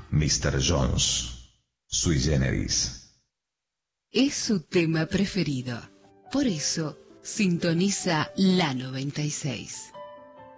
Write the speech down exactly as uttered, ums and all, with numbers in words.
mister Jones, sui generis. Es su tema preferido. Por eso, sintoniza la noventa y seis.